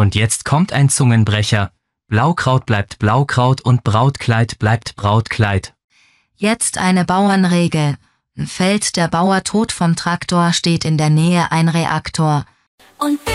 Und jetzt kommt ein Zungenbrecher. Blaukraut bleibt Blaukraut und Brautkleid bleibt Brautkleid. Jetzt eine Bauernregel. Fällt der Bauer tot vom Traktor, steht in der Nähe ein Reaktor. Und